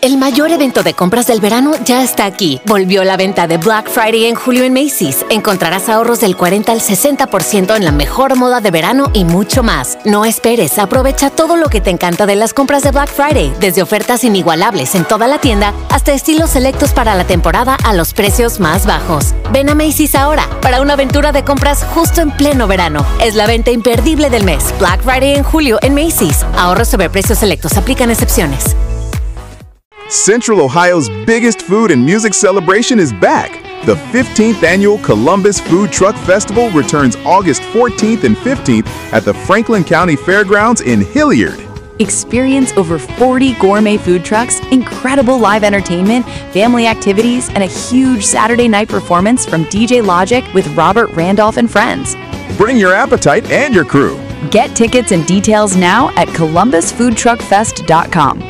El mayor evento de compras del verano ya está aquí. Volvió la venta de Black Friday en julio en Macy's. Encontrarás ahorros del 40 al 60% en la mejor moda de verano y mucho más. No esperes, aprovecha todo lo que te encanta de las compras de Black Friday, desde ofertas inigualables en toda la tienda hasta estilos selectos para la temporada a los precios más bajos. Ven a Macy's ahora para una aventura de compras justo en pleno verano. Es la venta imperdible del mes. Black Friday en julio en Macy's. Ahorros sobre precios selectos. Aplican excepciones. Central Ohio's biggest food and music celebration is back. The 15th annual Columbus Food Truck Festival returns August 14th and 15th at the Franklin County Fairgrounds in Hilliard. Experience over 40 gourmet food trucks, incredible live entertainment, family activities, and a huge Saturday night performance from DJ Logic with Robert Randolph and friends. Bring your appetite and your crew. Get tickets and details now at columbusfoodtruckfest.com.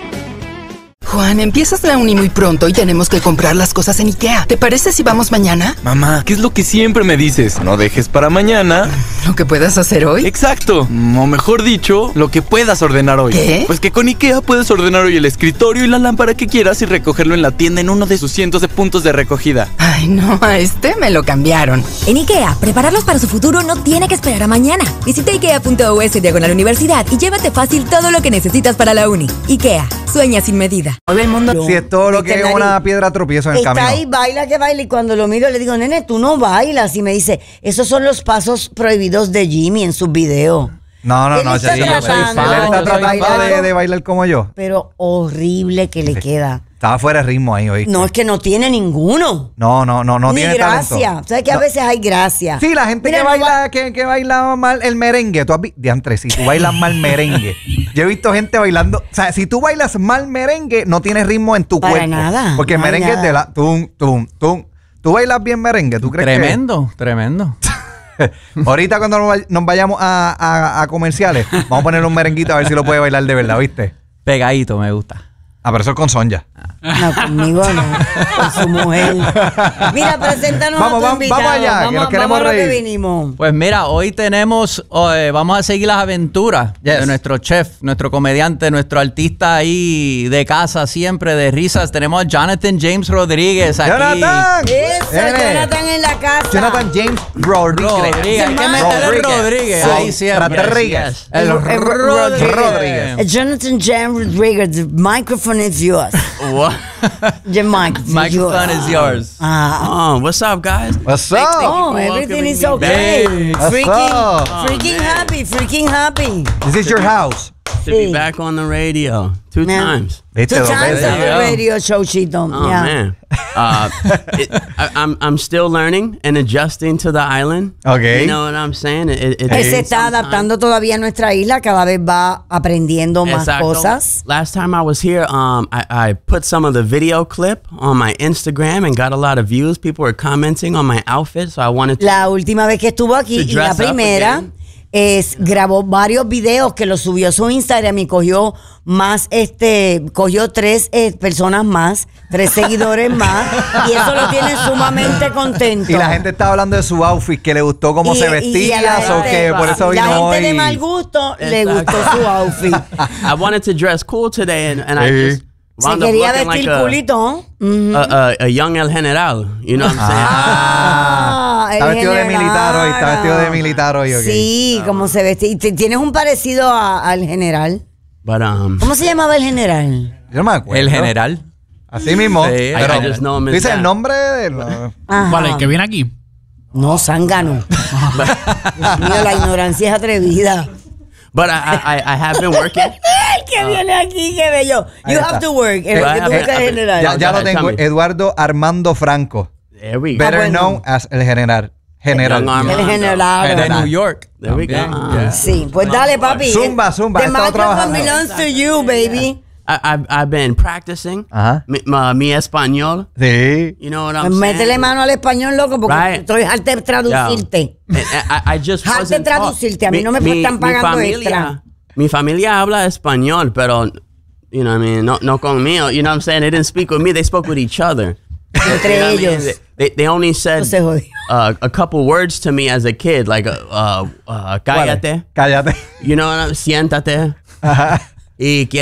Juan, empiezas la uni muy pronto y tenemos que comprar las cosas en IKEA. ¿Te parece si vamos mañana? Mamá, ¿qué es lo que siempre me dices? No dejes para mañana ¿lo que puedas hacer hoy? Exacto, o mejor dicho, lo que puedas ordenar hoy. ¿Qué? Pues que con IKEA puedes ordenar hoy el escritorio y la lámpara que quieras y recogerlo en la tienda en uno de sus cientos de puntos de recogida. Ay, no, a este me lo cambiaron. En IKEA, prepararlos para su futuro no tiene que esperar a mañana. Visita ikea.us/universidad y llévate fácil todo lo que necesitas para la uni. IKEA, sueña sin medida. Mueve el mundo. Si es todo lo que es una piedra tropiezo en el camino. Está ahí, baila que baila. Y cuando lo miro le digo, nene, tú no bailas. Y me dice, esos son los pasos prohibidos de Jimmy en sus videos. No, Él está él está tratando de bailar como yo. Pero horrible que le queda. Estaba fuera de ritmo ahí hoy. No, es que no tiene ninguno. No Ni tiene gracia. talento. ¿Sabes que a veces hay gracia? Sí, la gente que baila mal el merengue. Tú has visto, diantre, si tú bailas mal merengue. Yo he visto gente bailando. O sea, si tú bailas mal merengue, no tienes ritmo en tu cuerpo. Para nada. Porque el merengue es de la tum, tum, tum. ¿Tú bailas bien merengue? ¿Tú crees Tremendo. Ahorita cuando nos vayamos a comerciales, vamos a poner un merenguito a ver si lo puede bailar de verdad, ¿viste? Pegadito, me gusta. Ah, pero eso es con Sonja. No, conmigo no. Con su mujer. Mira, preséntanos a tu invitado. Vamos allá, que nos queremos reír. A lo que vinimos. Pues mira, hoy tenemos, vamos a seguir las aventuras de nuestro chef, nuestro comediante, nuestro artista ahí de casa siempre, de risas. Tenemos a Jonathan James Rodríguez aquí. ¡Jonathan! Jonathan en la casa. Jonathan James Rodríguez. Hay que meterle Rodríguez. Ahí siempre. Rodríguez. El Rodríguez. Jonathan James Rodríguez, the microphone is yours. What? The microphone is yours. What's up, guys? What's up? Oh, everything is okay. Freaking happy. This is your house. To be back on the radio two times. Two times on the radio show, Chito. Oh man, I'm still learning and adjusting to the island. Okay, you know what I'm saying. Él se está adaptando todavía a nuestra isla. Cada vez va aprendiendo más cosas. Last time I was here, I put some of the video clip on my Instagram and got a lot of views. People were commenting on my outfit, so I wanted to. La última vez que estuvo aquí y la primera. Grabó varios videos que los subió a su Instagram y cogió más, cogió 3 personas más, 3 seguidores más, y eso lo tiene sumamente contento. Y la gente estaba hablando de su outfit, que le gustó cómo se vestía, o que por eso vino la hoy. gente de mal gusto le gustó su outfit. I wanted to dress cool today, and I just se quería vestir culito. A young El General, you know what I'm saying? Está vestido de militar hoy. Okay. Sí, como se vestía. Y tienes un parecido al general. But, ¿cómo se llamaba el general? Yo no me acuerdo. El general. Así mismo. Sí, pero I just know him as ¿dice that. el nombre de ¿Cuál es el que viene aquí? No, zángano. Dios mío, la ignorancia es atrevida. But I have been working. El que viene aquí, qué bello. You have to work. El que tú buscas general. Ya lo tengo. Eduardo Armando Franco. There we go. Better known as el general. El general. De New York. There we go. Sí, pues dale, papi. Zumba. The microphone belongs to you, baby. I've been practicing mi español. Sí. You know what I'm saying? Métele mano al español, loco, porque estoy harta de traducirte. I just harta de traducirte. A mí no me están pagando extra. Mi familia habla español, pero, you know what I mean, no conmigo. You know what I'm saying? They didn't speak with me. They spoke with each other. Entre ellos. I mean? They only said a couple words to me as a kid, like cállate. Cállate. You know what I'm saying? Siéntate. Y